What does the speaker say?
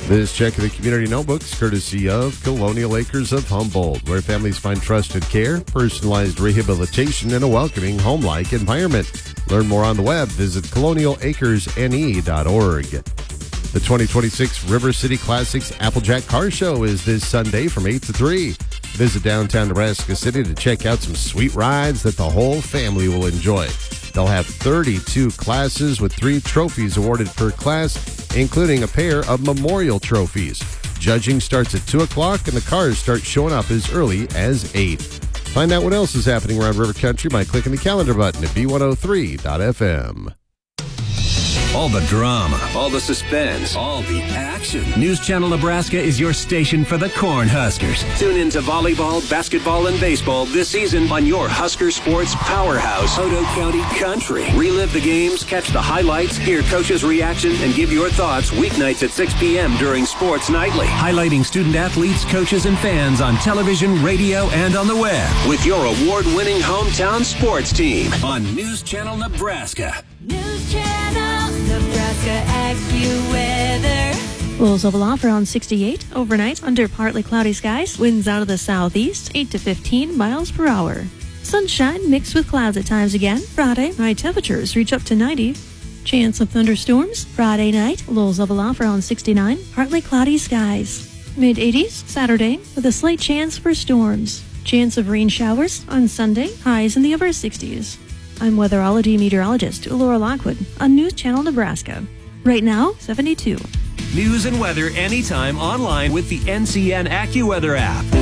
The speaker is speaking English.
This check of the Community Notebooks courtesy of Colonial Acres of Humboldt, where families find trusted care, personalized rehabilitation, and a welcoming home-like environment. Learn more on the web. Visit colonialacresne.org. The 2026 River City Classics Applejack Car Show is this Sunday from 8 to 3. Visit downtown Nebraska City to check out some sweet rides that the whole family will enjoy. They'll have 32 classes with 3 trophies awarded per class, including a pair of memorial trophies. Judging starts at 2 o'clock, and the cars start showing up as early as 8. Find out what else is happening around River Country by clicking the calendar button at b103.fm. All the drama, all the suspense, all the action. News Channel Nebraska is your station for the Cornhuskers. Tune in to volleyball, basketball, and baseball this season on your Husker Sports powerhouse, Otoe County Country. Relive the games, catch the highlights, hear coaches' reaction, and give your thoughts weeknights at 6 p.m. during Sports Nightly. Highlighting student athletes, coaches, and fans on television, radio, and on the web. With your award-winning hometown sports team on News Channel Nebraska. News Channel Nebraska AccuWeather. Lows of aloft around 68. Overnight, under partly cloudy skies. Winds out of the southeast, 8 to 15 miles per hour. Sunshine mixed with clouds at times again. Friday, high temperatures reach up to 90. Chance of thunderstorms. Friday night, lows of aloft around 69. Partly cloudy skies. Mid-80s, Saturday, with a slight chance for storms. Chance of rain showers on Sunday. Highs in the upper 60s. I'm weatherology meteorologist Laura Lockwood on News Channel Nebraska. Right now, 72. News and weather anytime online with the NCN AccuWeather app.